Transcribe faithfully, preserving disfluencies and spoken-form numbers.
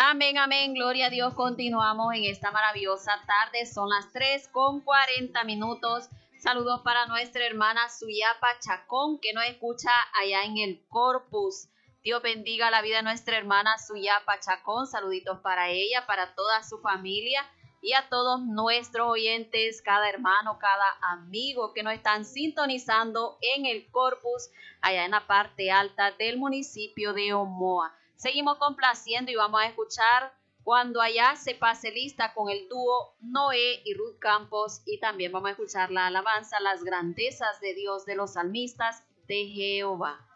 Amén, amén, gloria a Dios. Continuamos en esta maravillosa tarde. Son las tres con cuarenta minutos. Saludos para nuestra hermana Suyapa Chacón, que nos escucha allá en el Corpus. Dios bendiga la vida de nuestra hermana Suyapa Chacón. Saluditos para ella, para toda su familia y a todos nuestros oyentes, cada hermano, cada amigo que nos están sintonizando en el Corpus, allá en la parte alta del municipio de Omoa. Seguimos complaciendo y vamos a escuchar Cuando allá se pase lista con el dúo Noé y Ruth Campos, y también vamos a escuchar la alabanza Las grandezas de Dios de los salmistas de Jehová.